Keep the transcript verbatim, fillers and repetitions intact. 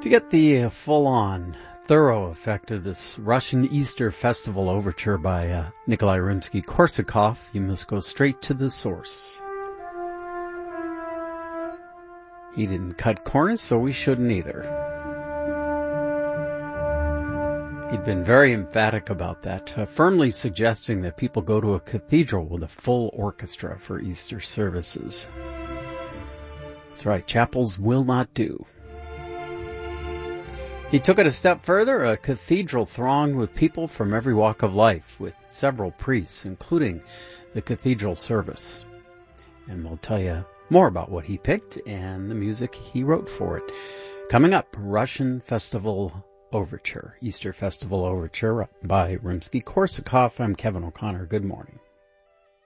To get the uh, full-on, thorough effect of this Russian Easter Festival overture by uh, Nikolai Rimsky-Korsakov, you must go straight to the source. He didn't cut corners, so we shouldn't either. He'd been very emphatic about that, uh, firmly suggesting that people go to a cathedral with a full orchestra for Easter services. That's right, chapels will not do. He took it a step further, a cathedral thronged with people from every walk of life, with several priests, including the cathedral service. And we'll tell you more about what he picked and the music he wrote for it. Coming up, Russian Festival Overture, Easter Festival Overture by Rimsky-Korsakov. I'm Kevin O'Connor. Good morning.